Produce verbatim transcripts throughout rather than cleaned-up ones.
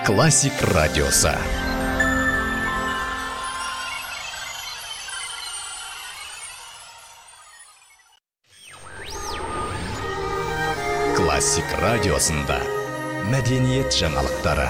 Классик радиосы. Классик радиосында мәдениет жаңалықтары.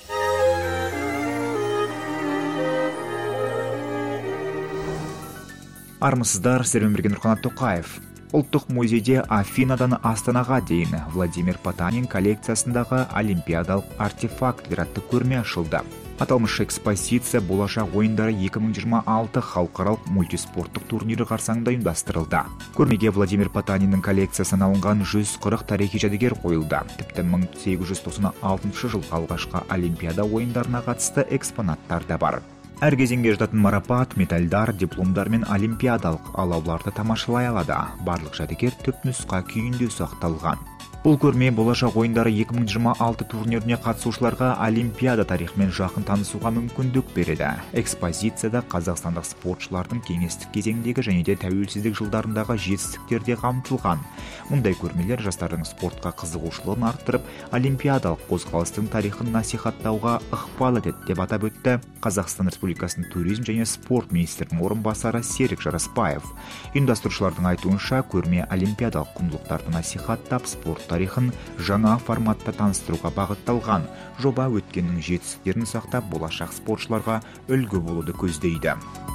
Армысыздар, сіздермен бірге Нұрқанат Тоқаев. Ұлттық музейде Афинадан Астанаға дейін Владимир Потанин коллекциясындағы олимпиадалық артефактілер атты көрме ашылды. Аталмыш экспозиция болашақ ойындары екі мың жиырма алты халықаралық мультиспорттық турнирі қарсаңында ұйымдастырылды. Көрмеге Владимир Потаниннің коллекциясынан алынған жүз қырық тарихи жәдігер қойылды. Тіпті мың сегіз жүз тоқсан алтыншы жылғы алғашқы олимпиада ойындарына қатысты экспонаттар да бар. Әр кезеңге жататын марапат, медальдар, дипломдар мен олимпиадалық алауларды тамашалай алады. Барлық жәдігер түпнұсқа күйінде сақталған. Бұл көрме болашақ ойындары екі мың жиырма алты турниріне қатысушыларға олимпиада тарихымен жақын танысуға мүмкіндік береді. Экспозицияда қазақстандық спортшылардың кеңестік кезеңдегі және де тәуелсіздік жылдарындағы жетістіктері қамтылған. Мұндай көрмелер жастардың спортқа қызығушылығын арттырып, олимпиадалық қозғалыстың тарихын насихаттауға ықпал етеді деп атап өтті Қазақстан Республикасының туризм және спорт министрінің орынбасары Серік Жарасбаев. Ұйымдастырушылардың айтуынша, көрме олимпиадалық құндылықтарды насихаттап, спорт тарихын жаңа форматта таныстыруға бағытталған. Жоба өткеннің жетістіктерін сақтап, болашақ спортшыларға үлгі болуды көздейді.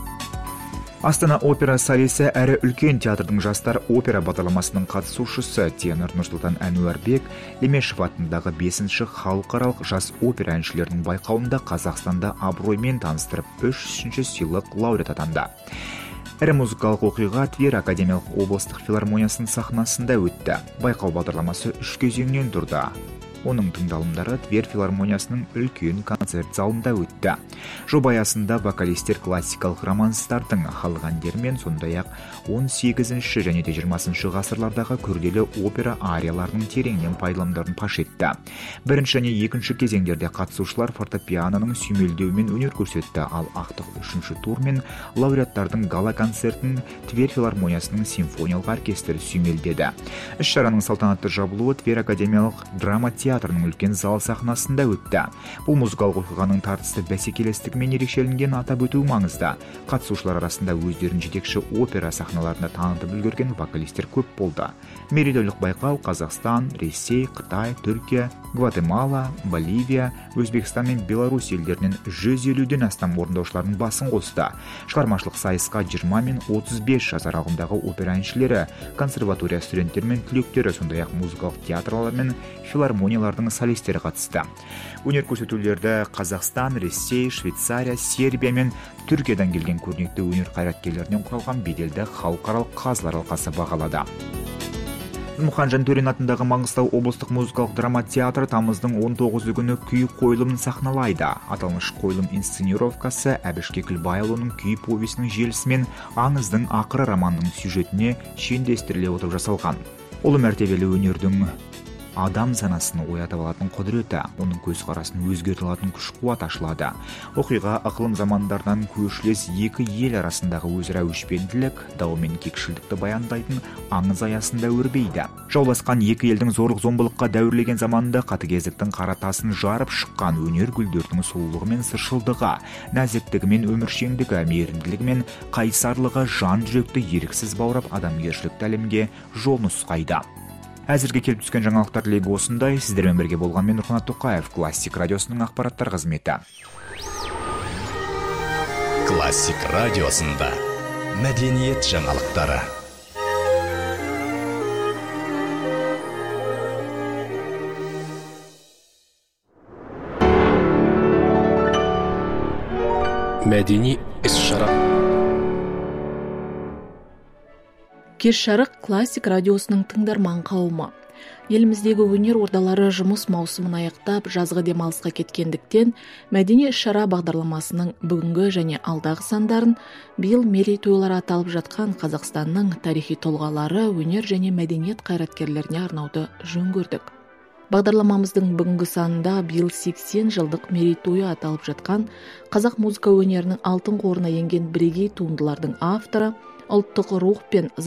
Астана опера солисі әрі үлкен театрдың жастар опера бағдарламасының қатысушысы тенор Нұрсұлтан Әнуарбек Лемешев атындағы бесінші халықаралық жас опера әншілерінің байқауында Қазақстанда абыроймен таныстырып, үшінші сыйлық лауреат атанды. Әрі музыкалық оқиға Тверь академиялық облыстық филармониясының сахнасында өтті. Байқау бағдарламасы үш кезеңнен тұрды. Оның тыңдалымдары Тверь филармониясының үлкен концерт залында өтті. Жоба аясында вокалистер классикалық романстардың халық әндерімен, сондай-ақ он сегізінші және де жиырмасыншы ғасырлардағы күрделі опера арияларының тереңнен пайдаланымдарын паш етті. Бірінші және екінші кезеңдерде қатысушылар фортепианоның сүйемелдеуімен өнер көрсетті, ал ақтық үшінші тур мен лауреаттардың гала концертін Тверь филармониясының симфониялық оркестрі сүйемелдеді. Іс-шараның салтанатты жабылуы Тверь академиялық драма театрының үлкен зал сахнасында өтті. Бұл музыкалық оқиғаның тартысты бәсекелестігімен ерекшеленген атап өту маңызды. Қатысушылар арасында өздерін жетекші опера сахналарында танытып үлгерген вокалистер көп болды. Мерейтойлық байқау Қазақстан, Ресей, Қытай, Түркия, Гватемала, Боливия, Өзбекстан мен Беларусь елдерінен жүз елуден астам орындаушылардың басын қосты. Шығармашылық сайысқа жиырма мен отыз бес жас аралығындағы опера әншілері, консерватория студенттері мен түлектері, сондай-ақ музыкалық театрлар мен филармониялардың солистері қатысты. Өнер көрсетулерді Қазақстан, Ресей, Швейцария, Сербия мен Түркиядан келген көрнекті өнер қайраткерлерінен құралған беделді халықаралық қазылар алқасы бағалады. Мұқан Жантөрин атындағы Маңғыстау облыстық музыкалық драма театры тамыздың он тоғызы күні күй қойылымын сахналайды. Аталмыш қойылым инсценировкасы Әбіш Кекілбайұлының күй повесінің желісімен аңыздың ақыры романның сюжетіне шендестіріле отырып жасалған. Ұлы мәртебелі өнердің адам санасын оятып алатын құдіреті, оның көзқарасын өзгерте алатын күш-қуат ашылады. Оқиға ықылым замандардан көршілес екі ел арасындағы өзара өшпенділік, дау мен кекшілдікті баяндайтын аңыз аясында өрбейді. Жауласқан екі елдің зорлық-зомбылыққа дәуірлеген заманында қатыгездіктің қара тасын жарып шыққан өнер гүлдердің сұлулығы мен сыршылдығы, нәзіктігі мен өміршеңдігі, мейірімділігі мен қайсарлығы жан жүректі еріксіз баурап адамгершілікті әлемге жол нұсқайды. Әзірге келіп түскен жаңалықтар легі осындай. Сіздермен бірге болған мен Нұрқанат Тоқаев, Классик радиосының ақпараттар қызметі. Классик радиосында мәдениет жаңалықтары. Мәдени іс-шара. Кеш жарық классик радиосының тыңдарман қауымы. Еліміздегі өнер ордалары жұмыс маусымын аяқтап, жазғы демалысқа кеткендіктен, мәдени іс-шара бағдарламасының бүгінгі және алдағы сандарын биыл мерейтойлар аталып жатқан Қазақстанның тарихи тұлғалары, өнер және мәдениет қайраткерлеріне арнауды жөн көрдік. Бағдарламамыздың бүгінгі санында биыл сексен жылдық мерейтойы аталып жатқан қазақ музыка өнерінің алтын қорына енген бірегей туындылардың авторы, ұлттық рух пен